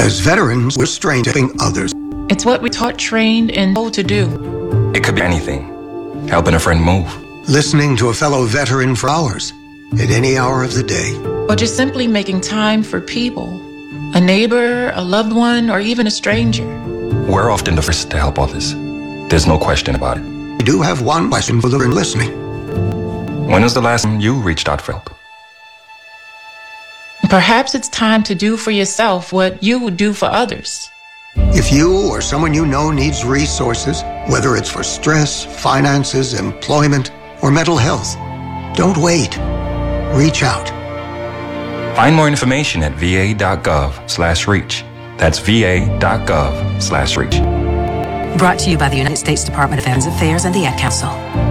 As veterans, we're trained to helping others. It's what we're taught, trained, and told to do. It could be anything. Helping a friend move. Listening to a fellow veteran for hours, at any hour of the day. Or just simply making time for people. A neighbor, a loved one, or even a stranger. We're often the first to help others. There's no question about it. We do have one question for the listening. When was the last time you reached out for help? Perhaps it's time to do for yourself what you would do for others. If you or someone you know needs resources, whether it's for stress, finances, employment, or mental health, don't wait. Reach out. Find more information at va.gov/reach. That's va.gov/reach. Brought to you by the United States Department of Veterans Affairs and the Ad Council.